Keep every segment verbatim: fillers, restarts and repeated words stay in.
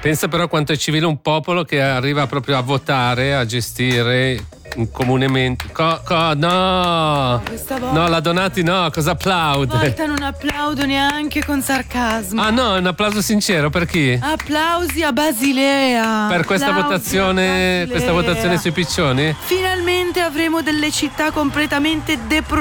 Pensa però quanto è civile un popolo che arriva proprio a votare, a gestire comunemente. Co, co, no! Questa volta. No, la Donati no, cosa applaude? Questa volta non applaudo neanche con sarcasmo. Ah no, un applauso sincero per chi? Applausi a Basilea. Per questa Applausi votazione, a questa Basilea. votazione sui piccioni? Finalmente avremo delle città completamente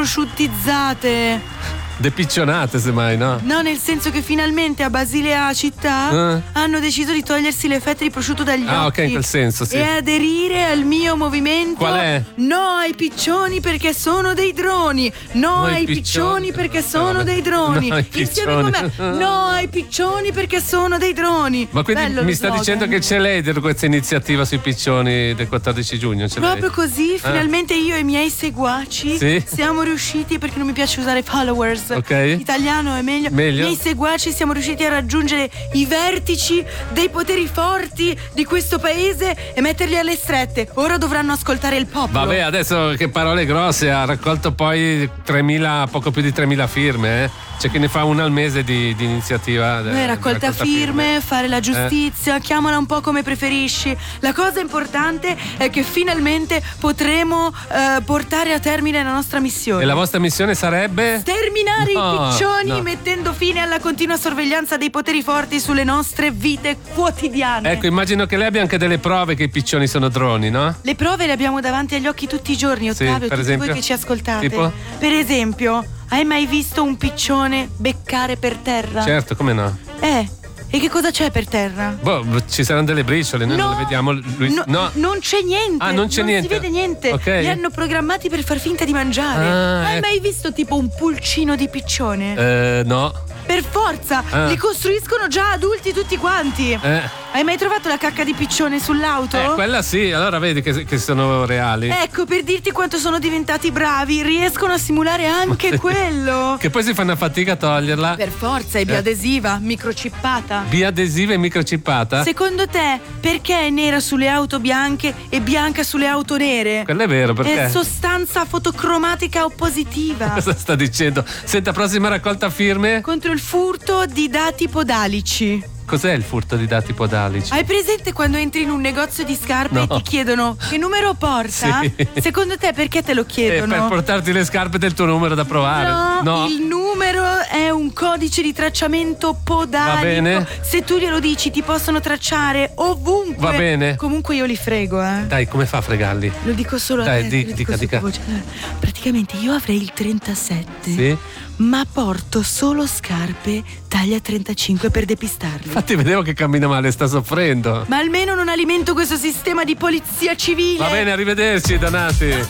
deprosciuttizzate. Depiccionate semmai, no? No, nel senso che finalmente a Basilea città Eh? hanno deciso di togliersi le fette di prosciutto dagli Ah, occhi. ok, in quel senso, sì. E aderire al mio movimento. Qual è? No ai piccioni perché sono dei droni. No, No ai ai piccioni. piccioni perché sono Vabbè. dei droni. No ai Insieme con me. piccioni. No ai piccioni perché sono dei droni. Ma quindi Bello mi lo sta slogan. dicendo che c'è lei di questa iniziativa sui piccioni del quattordici giugno? C'è Proprio lei? così, finalmente io e i miei seguaci Sì? siamo riusciti, perché non mi piace usare followers, Ok. italiano è meglio. Meglio. I miei seguaci siamo riusciti a raggiungere i vertici dei poteri forti di questo paese e metterli alle strette. Ora dovranno ascoltare il popolo. Vabbè, adesso che parole grosse, ha raccolto poi tremila, poco più di tremila firme, eh? C'è chi ne fa una al mese di, di iniziativa. Noi raccolta firme, fare la giustizia, chiamala un po' come preferisci. La cosa importante è che finalmente potremo eh, portare a termine la nostra missione. E la vostra missione sarebbe? Sterminare No, i piccioni no. mettendo fine alla continua sorveglianza dei poteri forti sulle nostre vite quotidiane. Ecco, immagino che lei abbia anche delle prove che i piccioni sono droni, no? Le prove le abbiamo davanti agli occhi tutti i giorni, Sì, Ottavio, per tutti esempio? voi che ci ascoltate. Tipo? Per esempio, hai mai visto un piccione beccare per terra? Certo, come no? Eh, e che cosa c'è per terra? Boh, ci saranno delle briciole, noi No, non le vediamo. Lui, no, no. non c'è niente. Ah, non c'è niente. Non si vede niente. Ok. Li hanno programmati per far finta di mangiare. Ah, hai ecco. mai visto tipo un pulcino di piccione? Eh, no. Per forza, Ah. li costruiscono già adulti tutti quanti. Eh. Hai mai trovato la cacca di piccione sull'auto? Eh, quella sì, allora vedi che, che sono reali. Ecco, per dirti quanto sono diventati bravi, riescono a simulare anche quello. Che poi si fanno a fatica a toglierla. Per forza, è bioadesiva, microchippata. Biadesiva e microchippata? Secondo te, perché è nera sulle auto bianche e bianca sulle auto nere? Quello è vero, perché? È sostanza fotocromatica oppositiva. Cosa sta dicendo? Senta, prossima raccolta firme? Contro il furto di dati podalici. Cos'è il furto di dati podalici? Hai presente quando entri in un negozio di scarpe No. e ti chiedono che numero porta? Sì. Secondo te perché te lo Eh, chiedono? per portarti le scarpe del tuo numero da provare. No, il numero è un codice di tracciamento podalico. Va bene. Se tu glielo dici ti possono tracciare ovunque. Va bene. Comunque io li frego, eh. Dai, come fa a fregarli? Lo dico solo Dai, a te, di- lo dica, dico dica. sottovoce. Praticamente io avrei il trentasette, Sì? ma porto solo scarpe taglia trentacinque per depistarli. Infatti vedevo che cammina male, sta soffrendo. Ma almeno non alimento questo sistema di polizia civile. Va bene, arrivederci, Donati.